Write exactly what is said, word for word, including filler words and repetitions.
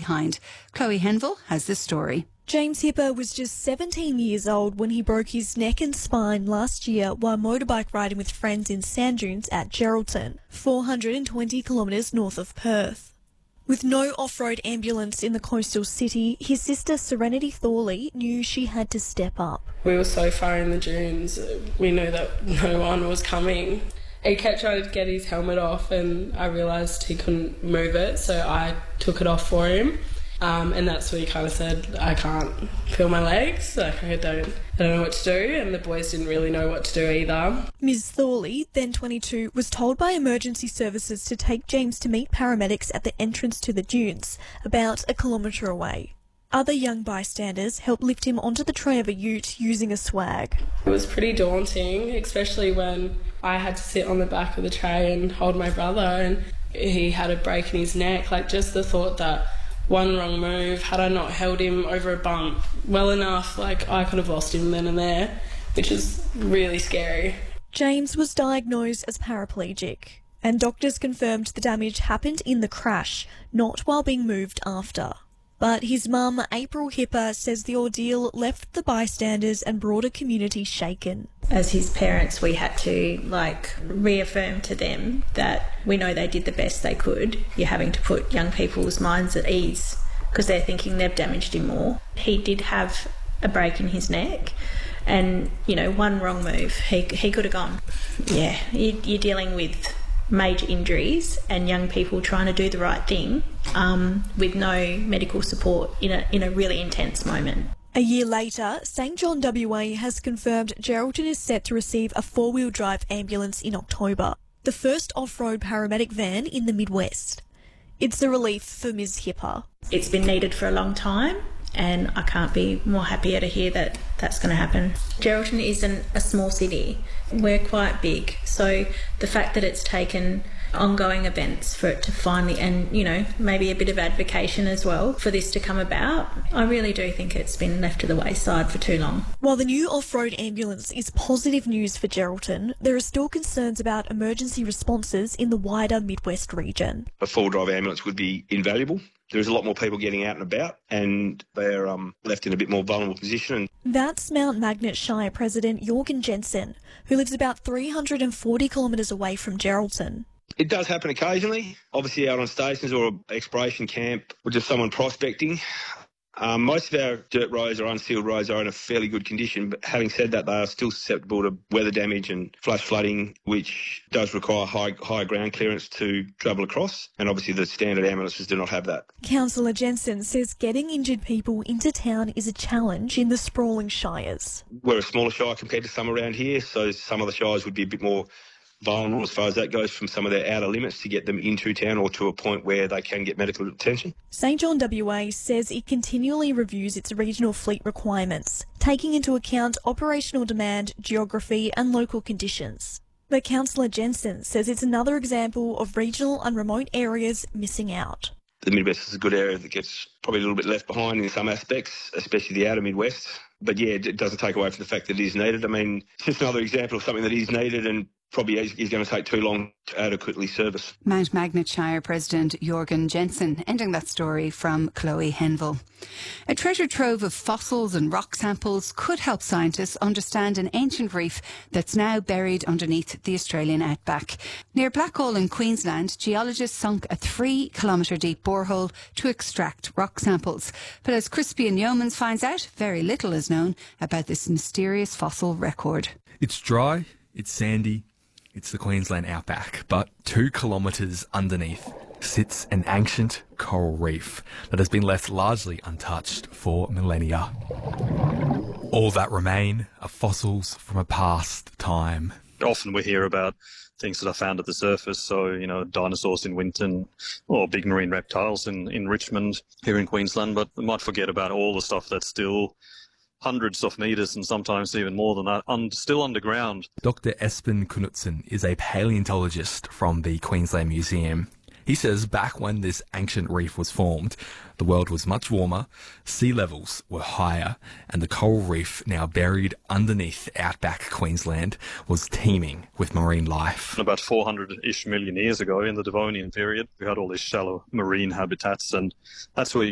behind. Chloe Henville has this story. James Hipper was just seventeen years old when he broke his neck and spine last year while motorbike riding with friends in sand dunes at Geraldton, four hundred twenty kilometres north of Perth. With no off-road ambulance in the coastal city, his sister Serenity Thorley knew she had to step up. We were so far in the dunes, we knew that no one was coming. He kept trying to get his helmet off and I realised he couldn't move it, so I took it off for him. Um, and that's when he kind of said, I can't feel my legs, like I don't, I don't know what to do, and the boys didn't really know what to do either. Miz Thorley, then twenty-two, was told by emergency services to take James to meet paramedics at the entrance to the dunes, about a kilometre away. Other young bystanders helped lift him onto the tray of a ute using a swag. It was pretty daunting, especially when I had to sit on the back of the tray and hold my brother, and he had a break in his neck, like just the thought that one wrong move, had I not held him over a bump well enough, like I could have lost him then and there, which is really scary. James was diagnosed as paraplegic, and doctors confirmed the damage happened in the crash, not while being moved after. But his mum, April Hipper, says the ordeal left the bystanders and broader community shaken. As his parents, we had to like reaffirm to them that we know they did the best they could. You're having to put young people's minds at ease because they're thinking they've damaged him more. He did have a break in his neck and, you know, one wrong move, he, he could have gone. Yeah, you, you're dealing with major injuries and young people trying to do the right thing um, with no medical support in a in a really intense moment. A year later, St John W A has confirmed Geraldton is set to receive a four-wheel drive ambulance in October, the first off-road paramedic van in the Midwest. It's a relief for Miz Hipper. It's been needed for a long time and I can't be more happier to hear that that's going to happen. Geraldton isn't a small city. We're quite big, so the fact that it's taken ongoing events for it to finally, and you know, maybe a bit of advocation as well for this to come about, I really do think it's been left to the wayside for too long. While the new off-road ambulance is positive news for Geraldton, there are still concerns about emergency responses in the wider Midwest region. A four-drive ambulance would be invaluable. There's a lot more people getting out and about and they're um, left in a bit more vulnerable position. That's Mount Magnet Shire President Jorgen Jensen, who lives about three hundred forty kilometres away from Geraldton. It does happen occasionally, obviously out on stations or an exploration camp or just someone prospecting. Um, most of our dirt roads or unsealed roads are in a fairly good condition, but having said that, they are still susceptible to weather damage and flash flooding, which does require high, high ground clearance to travel across, and obviously the standard ambulances do not have that. Councillor Jensen says getting injured people into town is a challenge in the sprawling shires. We're a smaller shire compared to some around here, so some of the shires would be a bit more vulnerable as far as that goes from some of their outer limits to get them into town or to a point where they can get medical attention. St John W A says it continually reviews its regional fleet requirements, taking into account operational demand, geography and local conditions. But Councillor Jensen says it's another example of regional and remote areas missing out. The Midwest is a good area that gets probably a little bit left behind in some aspects, especially the outer Midwest. But yeah, it doesn't take away from the fact that it is needed. I mean, it's just another example of something that is needed and probably is, is going to take too long to adequately service. Mount Magnet Shire President Jorgen Jensen, ending that story from Chloe Henville. A treasure trove of fossils and rock samples could help scientists understand an ancient reef that's now buried underneath the Australian outback. Near Blackall in Queensland, geologists sunk a three kilometre deep borehole to extract rock samples. But as Crispian Yeomans finds out, very little is known about this mysterious fossil record. It's dry, it's sandy, it's the Queensland outback, but two kilometres underneath sits an ancient coral reef that has been left largely untouched for millennia. All that remain are fossils from a past time. Often we hear about things that are found at the surface, so, you know, dinosaurs in Winton or big marine reptiles in, in Richmond here in Queensland, but we might forget about all the stuff that's still hundreds of metres and sometimes even more than that, un- still underground. Doctor Espen Knutsen is a paleontologist from the Queensland Museum. He says back when this ancient reef was formed, the world was much warmer, sea levels were higher, and the coral reef, now buried underneath outback Queensland, was teeming with marine life. About four hundred-ish million years ago in the Devonian period, we had all these shallow marine habitats, and that's where